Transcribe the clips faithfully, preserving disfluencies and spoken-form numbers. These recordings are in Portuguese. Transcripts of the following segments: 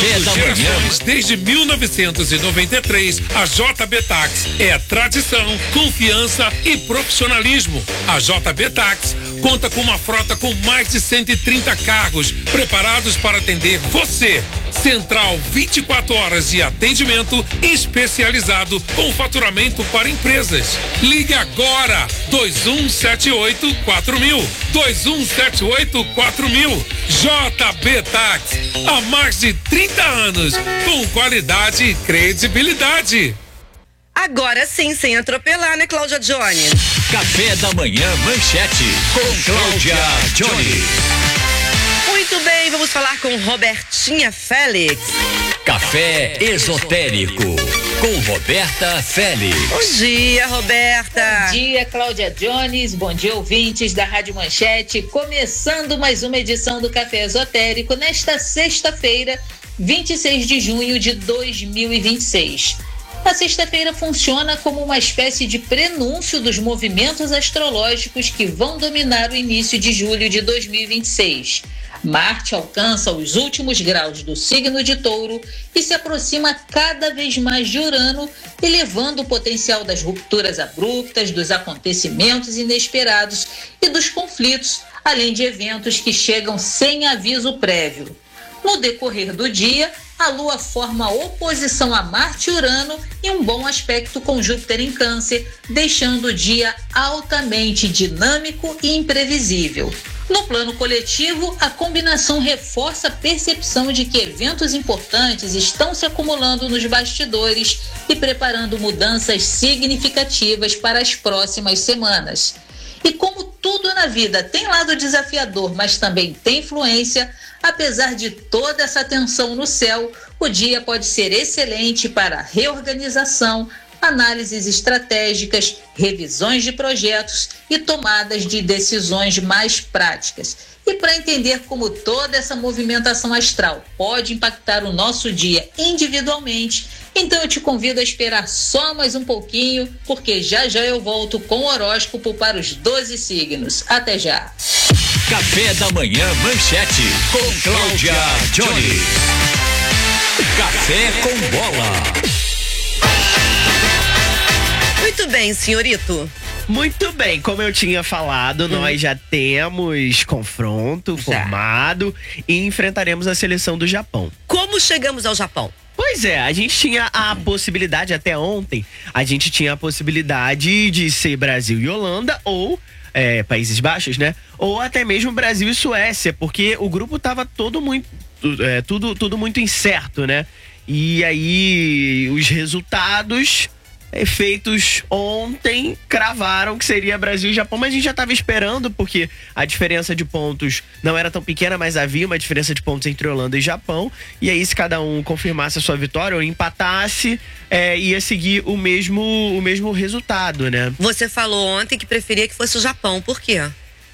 Café da manhã. Desde mil novecentos e noventa e três, a J B Táxi é tradição, confiança e profissionalismo. A J B Táxi conta com uma frota com mais de cento e trinta carros preparados para atender você. Central vinte e quatro horas de atendimento especializado com faturamento para empresas. Ligue agora dois um sete oito quatro mil. dois um sete oito quatro mil. J B Táxi, há mais de trinta anos, com qualidade e credibilidade. Agora sim, sem atropelar, né, Cláudia Jones? Café da manhã, manchete, com Cláudia Jones. Muito bem, vamos falar com Robertinha Félix. Café esotérico, com Roberta Félix. Bom dia, Roberta. Bom dia, Cláudia Jones. Bom dia, ouvintes da Rádio Manchete. Começando mais uma edição do Café Esotérico nesta sexta-feira, vinte e seis de junho de dois mil e vinte e seis. A sexta-feira funciona como uma espécie de prenúncio dos movimentos astrológicos que vão dominar o início de julho de dois mil e vinte e seis. Marte alcança os últimos graus do signo de Touro e se aproxima cada vez mais de Urano, elevando o potencial das rupturas abruptas, dos acontecimentos inesperados e dos conflitos, além de eventos que chegam sem aviso prévio. No decorrer do dia, a Lua forma oposição a Marte e Urano e um bom aspecto com Júpiter em Câncer, deixando o dia altamente dinâmico e imprevisível. No plano coletivo, a combinação reforça a percepção de que eventos importantes estão se acumulando nos bastidores e preparando mudanças significativas para as próximas semanas. E como tudo na vida tem lado desafiador, mas também tem influência, apesar de toda essa tensão no céu, o dia pode ser excelente para reorganização, análises estratégicas, revisões de projetos e tomadas de decisões mais práticas. E para entender como toda essa movimentação astral pode impactar o nosso dia individualmente, então eu te convido a esperar só mais um pouquinho, porque já já eu volto com o horóscopo para os doze signos. Até já! Café da manhã, manchete, com Cláudia Jones. Café com bola. Muito bem, senhorito. Muito bem, como eu tinha falado, hum. nós já temos confronto já. formado e enfrentaremos a seleção do Japão. Como chegamos ao Japão? Pois é, a gente tinha a possibilidade, até ontem, a gente tinha a possibilidade de ser Brasil e Holanda ou é, Países Baixos, né? Ou até mesmo Brasil e Suécia, porque o grupo tava todo muito, é, tudo, tudo muito incerto, né? E aí os resultados feitos ontem cravaram que seria Brasil e Japão, mas a gente já estava esperando, porque a diferença de pontos não era tão pequena, mas havia uma diferença de pontos entre Holanda e Japão, e aí se cada um confirmasse a sua vitória ou empatasse, é, ia seguir o mesmo, o mesmo resultado, né? Você falou ontem que preferia que fosse o Japão, por quê?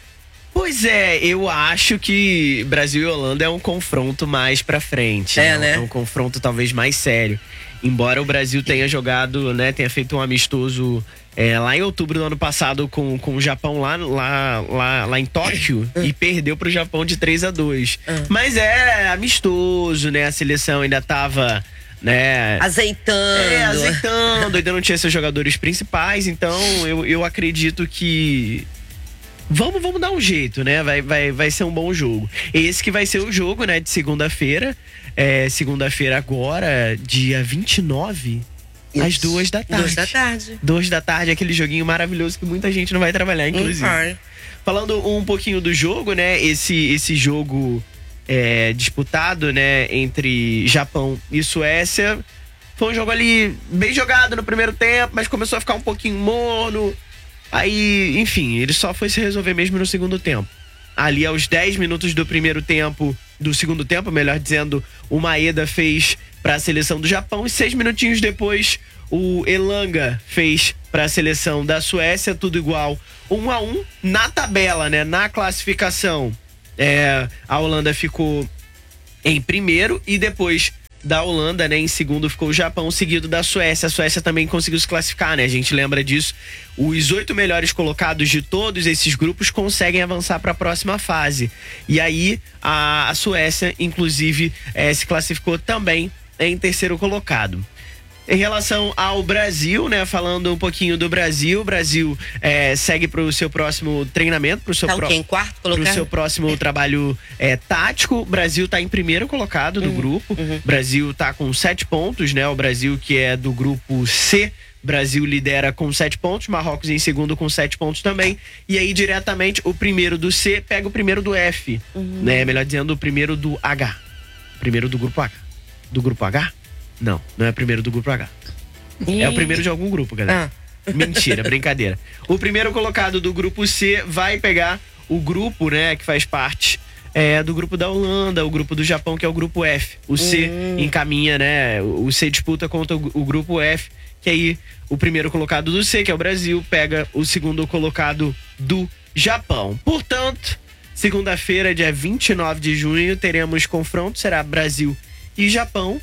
Pois é, eu acho que Brasil e Holanda é um confronto mais pra frente. É, né? né? É um confronto talvez mais sério. Embora o Brasil tenha jogado, né, tenha feito um amistoso é, lá em outubro do ano passado com, com o Japão lá, lá, lá, lá em Tóquio e perdeu pro Japão de três a dois. Mas é amistoso, né? A seleção ainda tava, né, azeitando. É, azeitando, ainda não tinha seus jogadores principais, então eu, eu acredito que Vamos, vamos dar um jeito, né? Vai, vai, vai ser um bom jogo. Esse que vai ser o jogo, né, de segunda-feira. É, segunda-feira agora, dia vinte e nove, Isso. às duas da tarde. Duas da tarde. Duas da tarde, aquele joguinho maravilhoso que muita gente não vai trabalhar, inclusive. Uhum. Falando um pouquinho do jogo, né? Esse, esse jogo é, disputado, né, entre Japão e Suécia. Foi um jogo ali bem jogado no primeiro tempo, mas começou a ficar um pouquinho morno. Aí, enfim, ele só foi se resolver mesmo no segundo tempo. Ali aos dez minutos do primeiro tempo, do segundo tempo, melhor dizendo, o Maeda fez para a seleção do Japão e seis minutinhos depois o Elanga fez para a seleção da Suécia, tudo igual, um a um. Na tabela, né, na classificação, é, a Holanda ficou em primeiro e depois da Holanda, né? Em segundo ficou o Japão, seguido da Suécia. A Suécia também conseguiu se classificar, né? A gente lembra disso. Os oito melhores colocados de todos esses grupos conseguem avançar para a próxima fase. E aí, a, a Suécia, inclusive, é, se classificou também em terceiro colocado. Em relação ao Brasil, né? Falando um pouquinho do Brasil, o Brasil é, segue para o seu próximo treinamento, para o seu, Tá o pro... quê? Em quarto colocado? pro seu próximo é. trabalho é, tático. O Brasil está em primeiro colocado do uhum, grupo. O uhum. Brasil está com sete pontos, né? O Brasil, que é do grupo C, Brasil lidera com sete pontos, Marrocos em segundo com sete pontos também. E aí, diretamente, o primeiro do C pega o primeiro do F, uhum. né? Melhor dizendo, o primeiro do H. Primeiro do grupo H. Do grupo H? Não, não é o primeiro do grupo H. E... É o primeiro de algum grupo, galera. Ah. Mentira, brincadeira. O primeiro colocado do grupo C vai pegar o grupo, né, que faz parte é, do grupo da Holanda, o grupo do Japão, que é o grupo F. O C hum. encaminha, né, o C disputa contra o, o grupo F, que aí o primeiro colocado do C, que é o Brasil, pega o segundo colocado do Japão. Portanto, segunda-feira, dia vinte e nove de junho, teremos confronto, será Brasil e Japão.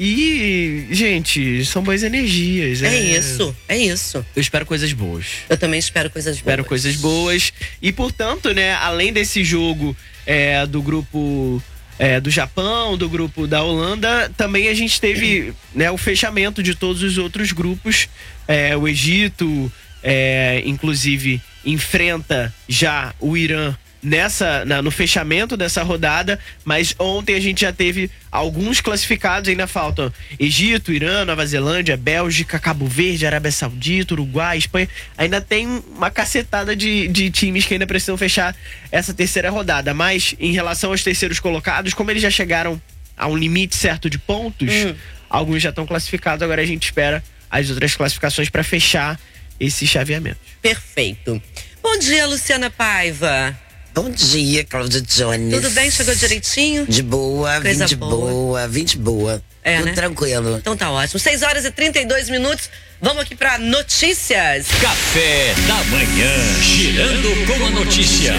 E, gente, são boas energias. É, é isso, é isso. Eu espero coisas boas. Eu também espero coisas boas. Espero coisas boas. E, portanto, né, além desse jogo é, do grupo é, do Japão, do grupo da Holanda, também a gente teve né, o fechamento de todos os outros grupos. É, o Egito, é, inclusive, enfrenta já o Irã nessa, na, no fechamento dessa rodada, mas ontem a gente já teve alguns classificados, ainda faltam Egito, Irã, Nova Zelândia, Bélgica, Cabo Verde, Arábia Saudita, Uruguai, Espanha. Ainda tem uma cacetada de, de times que ainda precisam fechar essa terceira rodada, mas em relação aos terceiros colocados, como eles já chegaram a um limite certo de pontos, hum. alguns já estão classificados, agora a gente espera as outras classificações para fechar esse chaveamento. Perfeito. Bom dia, Luciana Paiva. Bom dia, Cláudia Jones. Tudo bem? Chegou direitinho? De boa, vim de boa. boa, vim de boa. É, Tudo né? tranquilo. Então tá ótimo. seis horas e trinta e dois minutos. Vamos aqui pra notícias. Café da manhã, girando com a notícia.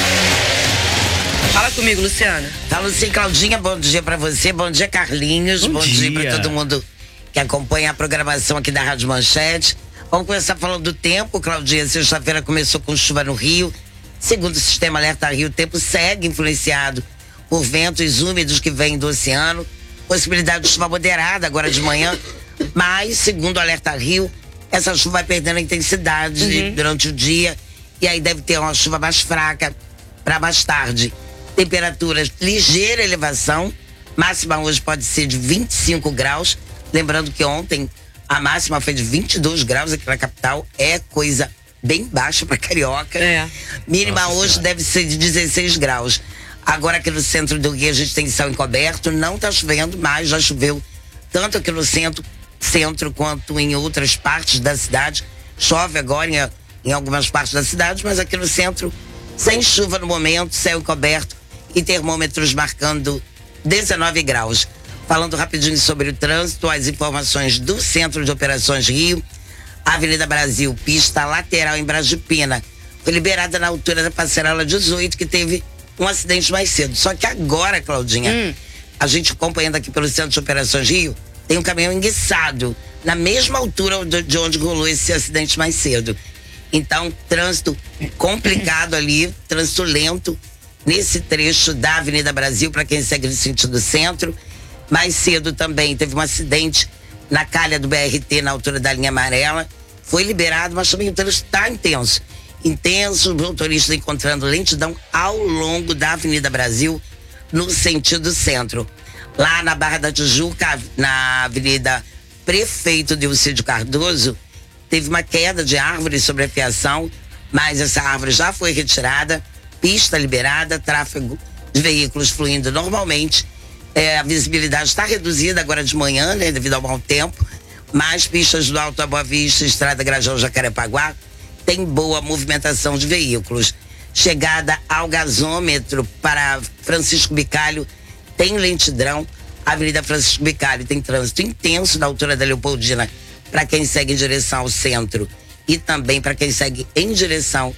Fala comigo, Luciana. Fala sim, Claudinha. Bom dia pra você. Bom dia, Carlinhos. Bom, Bom dia. dia pra todo mundo que acompanha a programação aqui da Rádio Manchete. Vamos começar falando do tempo, Claudinha. Sexta-feira começou com chuva no Rio. Segundo o Sistema Alerta Rio, o tempo segue influenciado por ventos úmidos que vêm do oceano. Possibilidade de chuva moderada agora de manhã. Mas, segundo o Alerta Rio, essa chuva vai perdendo a intensidade uhum. durante o dia. E aí deve ter uma chuva mais fraca para mais tarde. Temperaturas, ligeira elevação. Máxima hoje pode ser de vinte e cinco graus. Lembrando que ontem a máxima foi de vinte e dois graus aqui na capital. É coisa bem baixa para carioca. É. Mínima Nossa hoje senhora. Deve ser de dezesseis graus. Agora aqui no centro do Rio a gente tem céu encoberto, não tá chovendo, mas já choveu tanto aqui no centro, centro quanto em outras partes da cidade. Chove agora em, em algumas partes da cidade, mas aqui no centro sem chuva no momento, céu encoberto e termômetros marcando dezenove graus. Falando rapidinho sobre o trânsito, as informações do Centro de Operações Rio. Avenida Brasil, pista lateral em Brasipina, foi liberada na altura da Passarela dezoito, que teve um acidente mais cedo. Só que agora, Claudinha, hum. a gente acompanhando aqui pelo Centro de Operações Rio, tem um caminhão enguiçado, na mesma altura de onde rolou esse acidente mais cedo. Então, trânsito complicado ali, trânsito lento, nesse trecho da Avenida Brasil, para quem segue no sentido centro. Mais cedo também teve um acidente na calha do B R T, na altura da linha amarela. Foi liberado, mas também o trânsito está intenso. Intenso, motoristas encontrando lentidão ao longo da Avenida Brasil, no sentido centro. Lá na Barra da Tijuca, na Avenida Prefeito Dilcídio Cardoso, teve uma queda de árvore sobre a fiação, mas essa árvore já foi retirada, pista liberada, tráfego de veículos fluindo normalmente. É, a visibilidade está reduzida agora de manhã, né, devido ao mau tempo, mas pistas do Alto da Boa Vista, Estrada Grajão Jacarepaguá, tem boa movimentação de veículos. Chegada ao gasômetro para Francisco Bicalho, tem lentidão. Avenida Francisco Bicalho tem trânsito intenso na altura da Leopoldina para quem segue em direção ao centro e também para quem segue em direção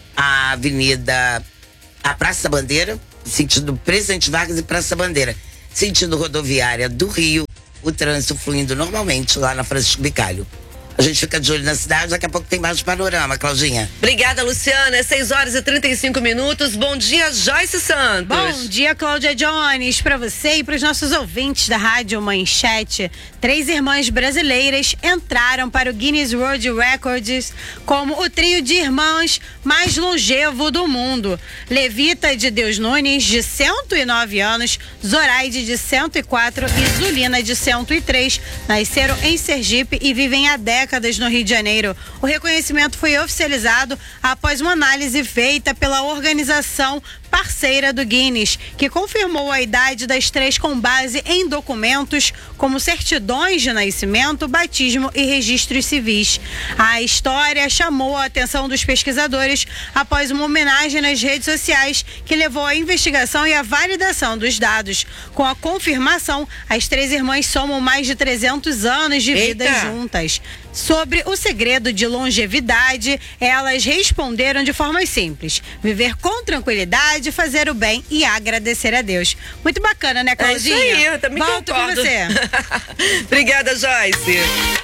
à Avenida, à Praça da Bandeira, sentido Presidente Vargas e Praça da Bandeira. Sentido rodoviária do Rio, o trânsito fluindo normalmente lá na Francisco Bicalho. A gente fica de olho na cidade, daqui a pouco tem mais panorama, Claudinha. Obrigada, Luciana. É seis horas e trinta e cinco minutos. Bom dia, Joyce Santos. Bom dia, Cláudia Jones, para você e para os nossos ouvintes da Rádio Manchete. Três irmãs brasileiras entraram para o Guinness World Records como o trio de irmãs mais longevo do mundo. Levita de Deus Nunes, de cento e nove anos, Zoraide, de cento e quatro e Zulina, de cento e três, nasceram em Sergipe e vivem há décadas no Rio de Janeiro. O reconhecimento foi oficializado após uma análise feita pela organização parceira do Guinness, que confirmou a idade das três com base em documentos como certidões de nascimento, batismo e registros civis. A história chamou a atenção dos pesquisadores após uma homenagem nas redes sociais que levou à investigação e à validação dos dados. Com a confirmação, as três irmãs somam mais de trezentos anos de vida Eita. juntas. Sobre o segredo de longevidade, elas responderam de forma simples: viver com tranquilidade, fazer o bem e agradecer a Deus. Muito bacana, né, Claudinha? É isso aí, eu também Volto concordo. com você. Obrigada, Joyce.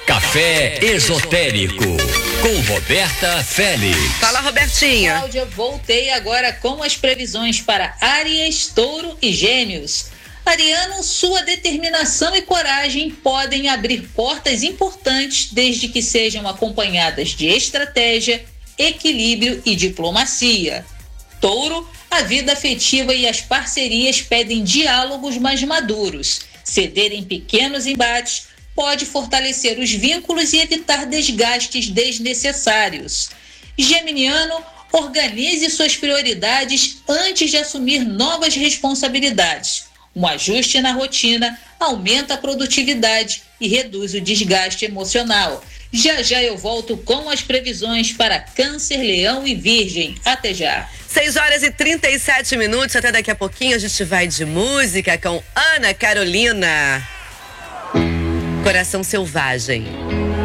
Café Esotérico, com Roberta Félix. Fala, Robertinha. Cláudia, voltei agora com as previsões para Áries, Touro e Gêmeos. Ariano, sua determinação e coragem podem abrir portas importantes desde que sejam acompanhadas de estratégia, equilíbrio e diplomacia. Touro, a vida afetiva e as parcerias pedem diálogos mais maduros. Ceder em pequenos embates pode fortalecer os vínculos e evitar desgastes desnecessários. Geminiano, organize suas prioridades antes de assumir novas responsabilidades. Um ajuste na rotina aumenta a produtividade e reduz o desgaste emocional. Já já eu volto com as previsões para Câncer, Leão e Virgem. Até já. seis horas e trinta e sete minutos. Até daqui a pouquinho a gente vai de música com Ana Carolina. Coração Selvagem.